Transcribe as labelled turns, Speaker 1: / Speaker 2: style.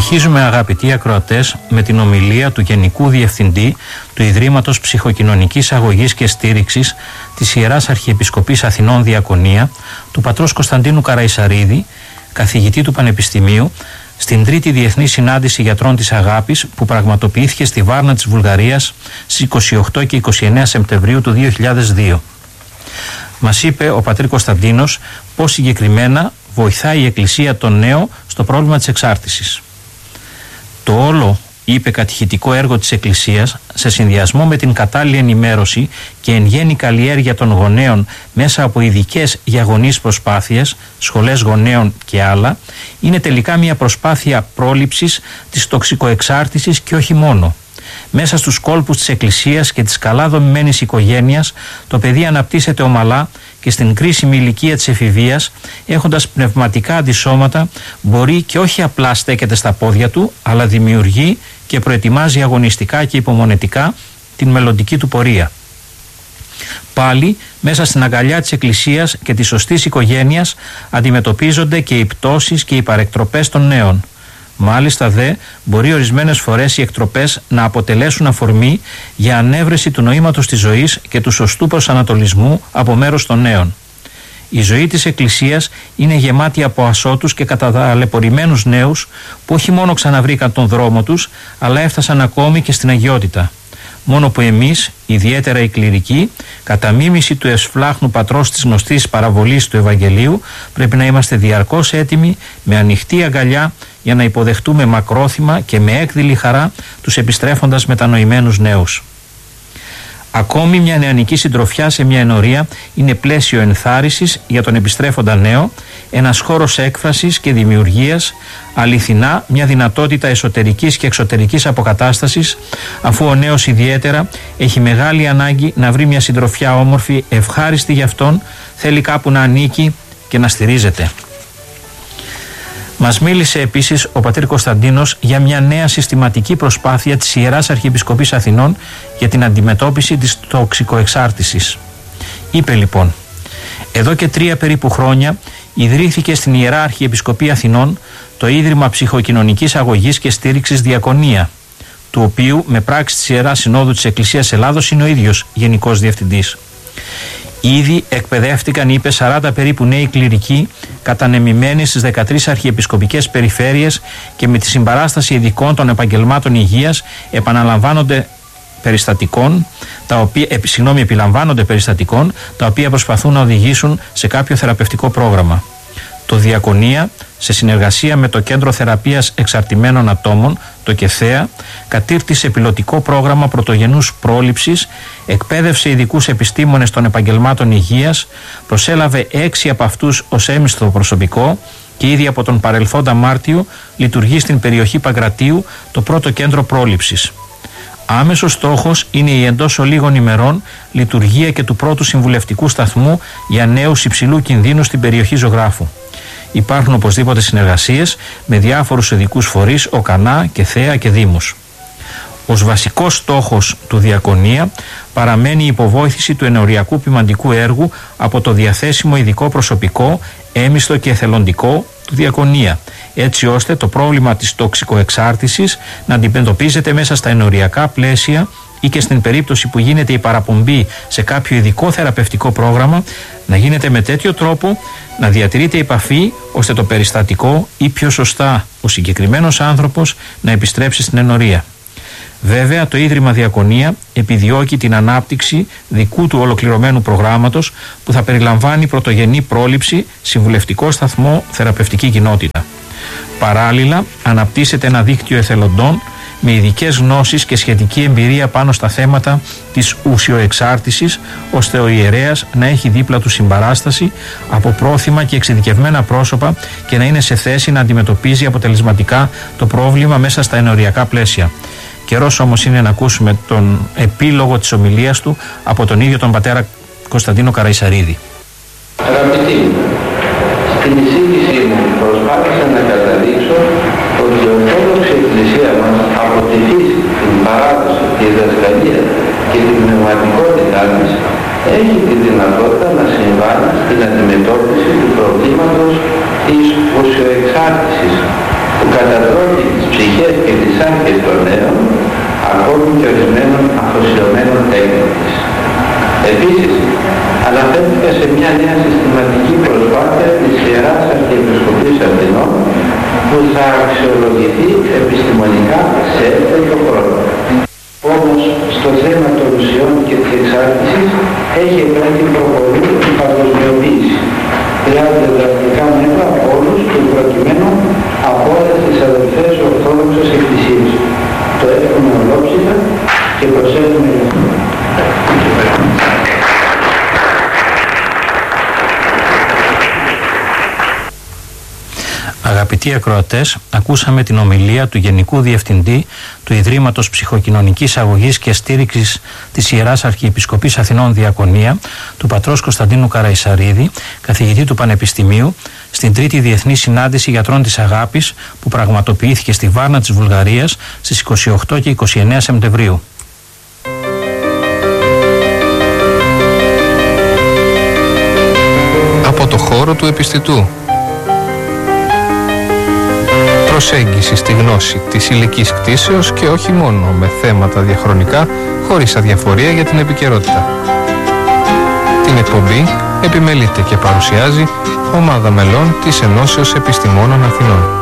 Speaker 1: Συνεχίζουμε, αγαπητοί ακροατές, με την ομιλία του Γενικού Διευθυντή του Ιδρύματος Ψυχοκοινωνικής Αγωγής και Στήριξης της Ιεράς Αρχιεπισκοπής Αθηνών Διακονία, του πατρός Κωνσταντίνου Καραϊσαρίδη, καθηγητή του Πανεπιστημίου, στην Τρίτη Διεθνή Συνάντηση Γιατρών της Αγάπης που πραγματοποιήθηκε στη Βάρνα της Βουλγαρίας στις 28 και 29 Σεπτεμβρίου του 2002. Μας είπε ο πατήρ Κωνσταντίνος πώς συγκεκριμένα βοηθάει η Εκκλησία τον νέο στο πρόβλημα της εξάρτησης. Το όλο, είπε, κατηχητικό έργο της Εκκλησίας, σε συνδυασμό με την κατάλληλη ενημέρωση και εν γέννη καλλιέργεια των γονέων μέσα από ειδικές για γονείς προσπάθειες, σχολές γονέων και άλλα, είναι τελικά μια προσπάθεια πρόληψης της τοξικοεξάρτησης και όχι μόνο. Μέσα στους κόλπους της Εκκλησίας και της καλά δομημένης οικογένειας, το παιδί αναπτύσσεται ομαλά και στην κρίσιμη ηλικία της εφηβείας, έχοντας πνευματικά αντισώματα, μπορεί και όχι απλά στέκεται στα πόδια του, αλλά δημιουργεί και προετοιμάζει αγωνιστικά και υπομονετικά την μελλοντική του πορεία. Πάλι, μέσα στην αγκαλιά της Εκκλησίας και της σωστής οικογένειας, αντιμετωπίζονται και οι πτώσεις και οι παρεκτροπές των νέων. Μάλιστα μπορεί ορισμένες φορές οι εκτροπές να αποτελέσουν αφορμή για ανέβρεση του νοήματος της ζωής και του σωστού προσανατολισμού από μέρος των νέων. Η ζωή της Εκκλησίας είναι γεμάτη από ασώτους και καταταλαιπωρημένους νέους που όχι μόνο ξαναβρήκαν τον δρόμο τους, αλλά έφτασαν ακόμη και στην αγιότητα. Μόνο που εμείς, ιδιαίτερα οι κληρικοί, κατά μίμηση του ευσφλάχνου πατρός της γνωστής παραβολής του Ευαγγελίου, πρέπει να είμαστε διαρκώς έτοιμοι με ανοιχτή αγκαλιά για να υποδεχτούμε μακρόθυμα και με έκδηλη χαρά τους επιστρέφοντας μετανοημένους νέους. Ακόμη μια νεανική συντροφιά σε μια ενορία είναι πλαίσιο ενθάρρυνσης για τον επιστρέφοντα νέο, ένας χώρος έκφρασης και δημιουργίας, αληθινά μια δυνατότητα εσωτερικής και εξωτερικής αποκατάστασης, αφού ο νέος ιδιαίτερα έχει μεγάλη ανάγκη να βρει μια συντροφιά όμορφη, ευχάριστη για αυτόν, θέλει κάπου να ανήκει και να στηρίζεται. Μας μίλησε επίσης ο πατήρ Κωνσταντίνος για μια νέα συστηματική προσπάθεια της Ιεράς Αρχιεπισκοπής Αθηνών για την αντιμετώπιση της τοξικοεξάρτησης. Είπε λοιπόν: εδώ και 3 περίπου χρόνια ιδρύθηκε στην Ιερά Αρχιεπισκοπή Αθηνών το Ίδρυμα Ψυχοκοινωνικής Αγωγής και Στήριξης Διακονία, του οποίου με πράξη της Ιεράς Συνόδου της Εκκλησίας Ελλάδος είναι ο ίδιος Γενικός Διευθυντής. Ήδη εκπαιδεύτηκαν, είπε, 40 περίπου νέοι κληρικοί κατανεμημένοι στις 13 αρχιεπισκοπικές περιφέρειες και με τη συμπαράσταση ειδικών των επαγγελμάτων υγείας επιλαμβάνονται περιστατικών τα οποία προσπαθούν να οδηγήσουν σε κάποιο θεραπευτικό πρόγραμμα. Το Διακονία, σε συνεργασία με το Κέντρο Θεραπείας Εξαρτημένων Ατόμων, το ΚΕΘΕΑ, κατήρτισε πιλωτικό πρόγραμμα πρωτογενούς πρόληψης, εκπαίδευσε ειδικούς επιστήμονες των επαγγελμάτων υγείας, προσέλαβε 6 από αυτούς ως έμισθο προσωπικό και ήδη από τον παρελθόντα Μάρτιο λειτουργεί στην περιοχή Παγκρατίου το πρώτο κέντρο πρόληψης. Άμεσος στόχος είναι η εντός ολίγων ημερών λειτουργία και του πρώτου συμβουλευτικού σταθμού για νέους υψηλού κινδύνου στην περιοχή Ζωγράφου. Υπάρχουν οπωσδήποτε συνεργασίες με διάφορους ειδικούς φορείς, ΟΚΑΝΑ, ΚΕΘΕΑ και Δήμους. Ως βασικός στόχος του Διακονία παραμένει η υποβόηθηση του ενοριακού ποιμαντικού έργου από το διαθέσιμο ειδικό προσωπικό, έμισθο και εθελοντικό του Διακονία, έτσι ώστε το πρόβλημα της τοξικοεξάρτησης να αντιμετωπίζεται μέσα στα ενοριακά πλαίσια ή και στην περίπτωση που γίνεται η παραπομπή σε κάποιο ειδικό θεραπευτικό πρόγραμμα να γίνεται με τέτοιο τρόπο να διατηρείται η επαφή ώστε το περιστατικό ή πιο σωστά ο συγκεκριμένος άνθρωπος να επιστρέψει στην ενορία. Βέβαια, το Ίδρυμα Διακονία επιδιώκει την ανάπτυξη δικού του ολοκληρωμένου προγράμματος που θα περιλαμβάνει πρωτογενή πρόληψη, συμβουλευτικό σταθμό, θεραπευτική κοινότητα. Παράλληλα, αναπτύσσεται ένα δίκτυο εθελοντών με ειδικές γνώσεις και σχετική εμπειρία πάνω στα θέματα της ουσιοεξάρτησης, ώστε ο ιερέας να έχει δίπλα του συμπαράσταση από πρόθυμα και εξειδικευμένα πρόσωπα και να είναι σε θέση να αντιμετωπίζει αποτελεσματικά το πρόβλημα μέσα στα ενοριακά πλαίσια. Καιρός όμως είναι να ακούσουμε τον επίλογο της ομιλίας του από τον ίδιο τον πατέρα Κωνσταντίνο Καραϊσαρίδη.
Speaker 2: Αγαπητοί, στην εισήγησή μου προσπάθησα να καταδείξω ότι η Ορθόδοξη Εκκλησία μας από τη φύση, την παράδοση, τη διδασκαλία και την πνευματικότητά της έχει τη δυνατότητα να συμβάλλει στην αντιμετώπιση του προβλήματος της ουσιοεξάρτησης, που κατατρώνει τις ψυχές και τις άρκες των νέων, ακόμη και ορισμένων αφοσιωμένων τέκνων της. Επίσης, αναφέρθηκα σε μια νέα συστηματική προσπάθεια της Ιεράς Αρχιεπισκοπής Αθηνών που θα αξιολογηθεί επιστημονικά σε εύθετο χρόνο. Όμως, στο θέμα των ουσιών και της εξάρτησης έχει επέλθει προχωρή η παγκοσμιοποίηση. Χρειάζονται δραστικά μέτρα από όλους και προκειμένου από όλες τις αδελφές Ορθόδοξες Εκκλησίες. Το εύχομαι ολόψυχα και προσέχουμε γι' αυτό.
Speaker 1: Αγαπητοί ακροατές, ακούσαμε την ομιλία του Γενικού Διευθυντή του Ιδρύματος Ψυχοκοινωνικής Αγωγής και Στήριξης της Ιεράς Αρχιεπισκοπής Αθηνών Διακονία, του πατρός Κωνσταντίνου Καραϊσαρίδη, καθηγητή του Πανεπιστημίου, στην Τρίτη Διεθνή Συνάντηση Γιατρών της Αγάπης που πραγματοποιήθηκε στη Βάρνα της Βουλγαρίας στις 28 και 29 Σεπτεμβρίου.
Speaker 3: Από το χώρο του επιστητού. Προσέγγιση στη γνώση της υλικής κτήσεως και όχι μόνο με θέματα διαχρονικά, χωρίς αδιαφορία για την επικαιρότητα. Την εκπομπή επιμελείται και παρουσιάζει ομάδα μελών της Ενώσεως Επιστημόνων Αθηνών.